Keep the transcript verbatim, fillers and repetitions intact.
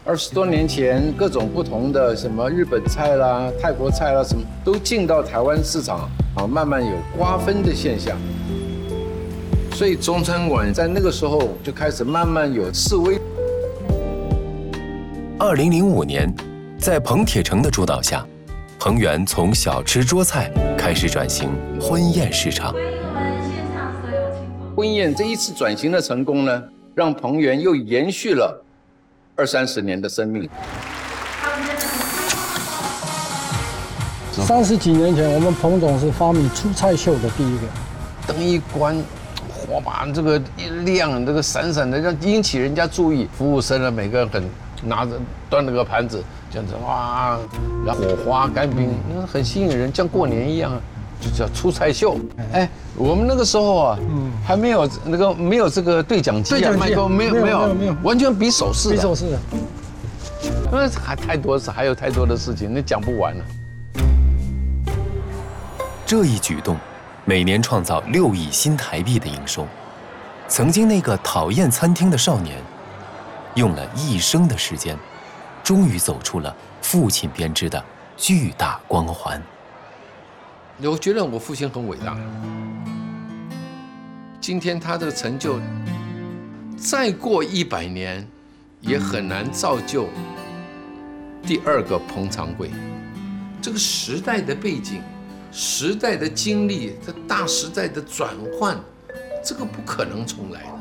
二十多年前，各种不同的什么日本菜啦、泰国菜啦，什么都进到台湾市场啊，慢慢有瓜分的现象。所以中餐馆在那个时候就开始慢慢有示威。 二零零五年，在彭铁成的主导下，彭园从小吃桌菜开始转型婚宴市场。 婚宴这一次转型的成功呢，让彭园又延续了二三十年的生命。 三十几年前，我们彭总是发明出菜秀的第一个。 灯一关，火把这个一亮，这个闪闪的，让引起人家注意。服务生呢，每个人很拿着端着个盘子，这样子哇，然后火花干冰，那很吸引人，像过年一样，就叫出菜秀。哎，我们那个时候啊，嗯，还没有那个没有这个对讲机啊，麦克风没有没有没有，完全比手势。 比手势。 那还太多事，还有太多的事情，那讲不完了。 这一举动，每年创造六亿新台币的营收。曾经那个讨厌餐厅的少年，用了一生的时间，终于走出了父亲编织的巨大光环。 我觉得我父亲很伟大。今天他这个成就，再过一百年，也很难造就第二个彭长贵。这个时代的背景。时代的经历，这大时代的转换，这个不可能重来的。